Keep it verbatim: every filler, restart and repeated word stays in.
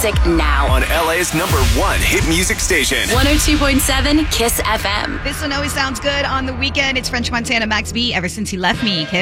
music now. On L A's number one hit music station. one oh two point seven Kiss F M. This one always sounds good on the weekend. It's French Montana, Max B, Ever Since You Left Me, Kiss.